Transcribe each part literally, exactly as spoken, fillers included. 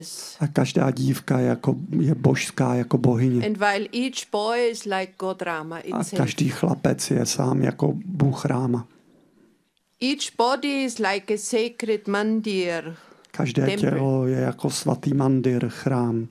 A každá dívka je, jako, je božská jako bohyně. And while each boy is like God Rama A itself. každý chlapec je sám jako Bůh Ráma. Each body is like a sacred mandir. Každé temple. tělo je jako svatý mandir, chrám.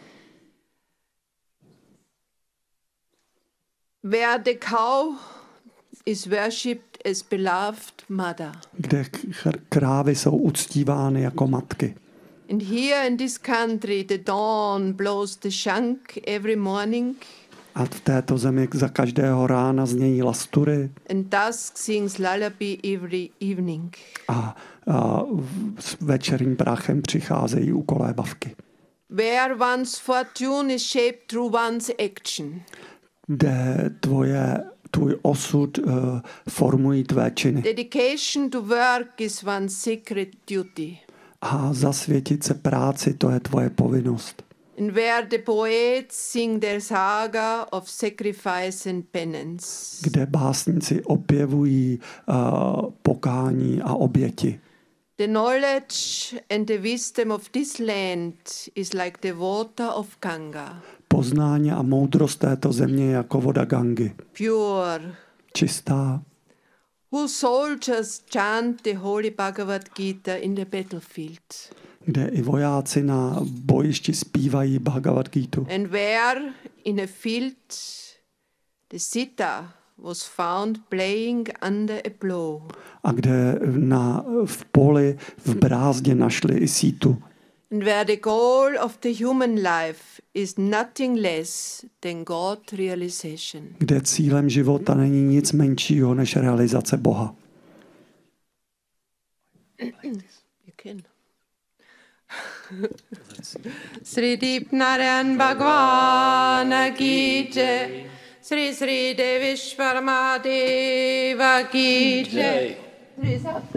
Where the cow is worshipped as beloved mother. Kde krávy jsou uctívány jako matky. And here in this country the dawn blows the shank every morning. A v této zemi za každého rána znějí lastury. And dusk sings lullaby every evening. A, a s večerním prachem přicházejí ukolébavky. Where one's fortune is shaped through one's action. Kde tvoje, tvůj osud uh, formují tvé činy. Dedication to work is one's sacred duty. A zasvětit se práci, to je tvoje povinnost. And where the poets sing their saga of sacrifice and penance. Kde básníci opěvují uh, pokání a oběti. The knowledge and the wisdom of this land is like the water of Ganga. Poznání a moudrost této země je jako voda Gangy. Pure. Čistá. Whose soldiers chant the holy Bhagavad Gita in the battlefield. Kde i vojáci na bojišti zpívají Bhagavad Gitu. And where in a field the Sita was found playing under a plough. A kde na, v poli v brázdě našli i sítu. And where the goal of the human life is nothing less than God realization. Kde cílem života není nic menšího než realizace Boha. You can. Sri Deepnarayan Bhagwan ki jai. Sri Sri Devishwara Mahadeva ki jai. Sri Satta